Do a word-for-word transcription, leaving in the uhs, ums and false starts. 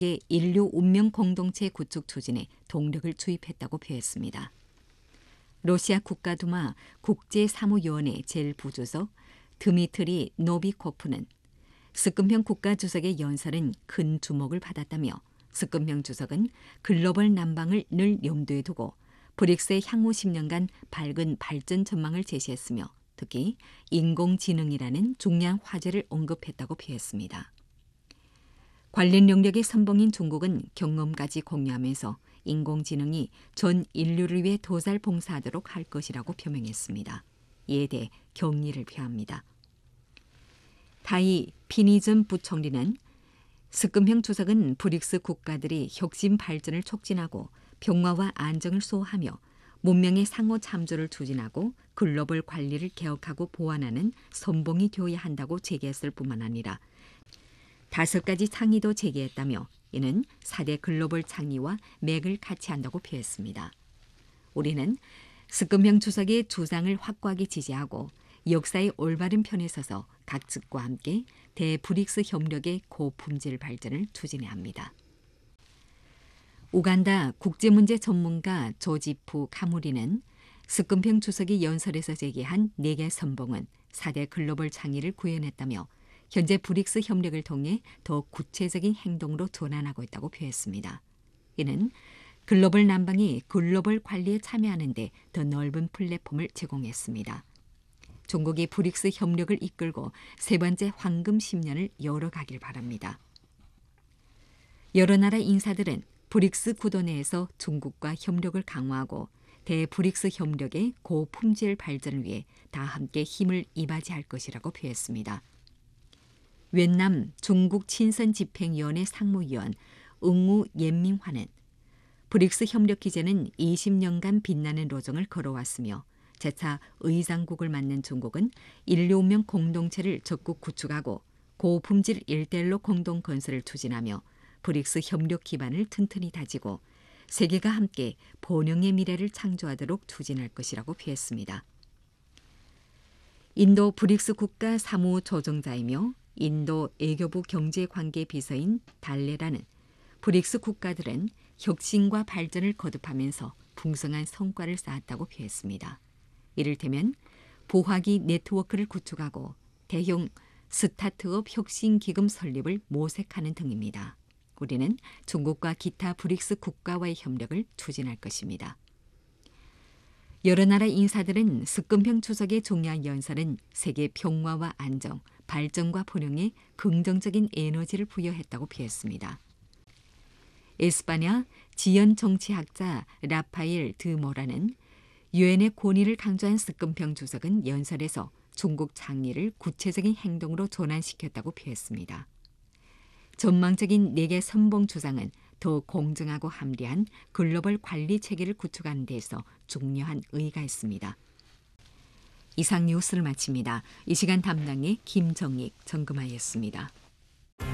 인류 운명 공동체 구축 추진에 동력을 주입했다고 표했습니다. 러시아 국가두마 국제사무위원회 제일 부주석 드미트리 노비코프는 습근평 국가주석의 연설은 큰 주목을 받았다며 습근평 주석은 글로벌 난방을 늘 염두에 두고 브릭스의 향후 십 년간 밝은 발전 전망을 제시했으며 특히 인공지능이라는 중요한 화제를 언급했다고 표했습니다. 관련 영역의 선봉인 중국은 경험까지 공유하면서 인공지능이 전 인류를 위해 도살 봉사하도록 할 것이라고 표명했습니다. 이에 대해 경의를 표합니다. 타이 피니즘 부총리는 습근평 주석은 브릭스 국가들이 혁신 발전을 촉진하고 평화와 안정을 수호하며 문명의 상호 참조를 추진하고 글로벌 관리를 개혁하고 보완하는 선봉이 되어야 한다고 제기했을 뿐만 아니라 다섯 가지倡의도 제기했다며 이는 사 대 글로벌 창의와 맥을 같이 한다고 표했습니다. 우리는 습근평 주석의 주장을 확고하게 지지하고 역사의 올바른 편에 서서 각 측과 함께 대브릭스 협력의 고품질 발전을 추진해야 합니다. 우간다 국제문제 전문가 조지프 카무리는 습근평 주석이 연설에서 제기한 네 개 선봉은 사 대 글로벌 창의를 구현했다며 현재 브릭스 협력을 통해 더 구체적인 행동으로 전환하고 있다고 표했습니다. 이는 글로벌 난방이 글로벌 관리에 참여하는 데 더 넓은 플랫폼을 제공했습니다. 중국이 브릭스 협력을 이끌고 세 번째 황금 십 년을 열어가길 바랍니다. 여러 나라 인사들은 브릭스 구도 내에서 중국과 협력을 강화하고 대브릭스 협력의 고품질 발전을 위해 다 함께 힘을 이바지할 것이라고 표했습니다. 웬남 중국 친선집행위원회 상무위원 응우 옌밍화는 브릭스 협력 기제는 이십 년간 빛나는 로정을 걸어왔으며 재차 의장국을 맡는 중국은 인류 운명 공동체를 적극 구축하고 고품질 일대일로 공동 건설을 추진하며 브릭스 협력 기반을 튼튼히 다지고 세계가 함께 번영의 미래를 창조하도록 추진할 것이라고 표했습니다. 인도 브릭스 국가 사무조정자이며 인도 외교부 경제관계 비서인 달레라는 브릭스 국가들은 혁신과 발전을 거듭하면서 풍성한 성과를 쌓았다고 표했습니다. 이를테면 부화기 네트워크를 구축하고 대형 스타트업 혁신기금 설립을 모색하는 등입니다. 우리는 중국과 기타 브릭스 국가와의 협력을 추진할 것입니다. 여러 나라 인사들은 습근평 주석의 중요한 연설은 세계 평화와 안정, 발전과 번영에 긍정적인 에너지를 부여했다고 표했습니다. 에스파냐 지연 정치학자 라파엘 드 모라는 유엔의 권위를 강조한 습근평 주석은 연설에서 중국 창의를 구체적인 행동으로 전환시켰다고 표했습니다. 전망적인 네 개 선봉 주장은 더 공정하고 합리한 글로벌 관리 체계를 구축하는 데서 중요한 의의가 있습니다. 이상 뉴스를 마칩니다. 이 시간 담당의 김정익, 정금아였습니다.